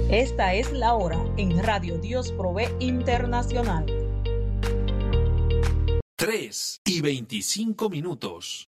Esta es la hora en Radio Dios Provee Internacional. 3:25.